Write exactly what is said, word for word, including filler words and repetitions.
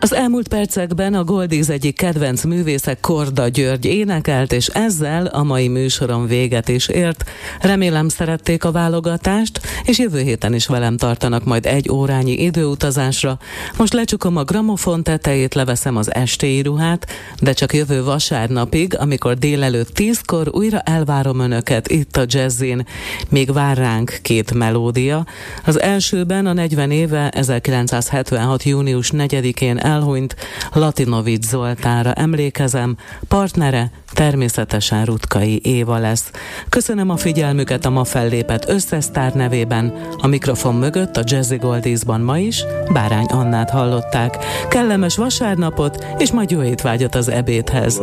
Az elmúlt percekben a Goldies egyik kedvenc művésze, Korda György énekelt, és ezzel a mai műsorom véget is ért. Remélem szerették a válogatást, és jövő héten is velem tartanak majd egy órányi időutazásra. Most lecsukom a gramofon tetejét, leveszem az estéi ruhát, de csak jövő vasárnapig, amikor délelőtt tízkor újra elvárom önöket itt a Jazzin. Még vár ránk két melódia. Az elsőben a negyven éve ezerkilencszázhetvenhat. június negyedikén elhunyt Latinovics Zoltánra emlékezem, partnere természetesen Rutkai Éva lesz. Köszönöm a figyelmüket a ma fellépett összes sztár nevében. A mikrofon mögött a Jazzy Goldiesban ma is Bárány Annát hallották. Kellemes vasárnapot, és majd jó étvágyat az ebédhez.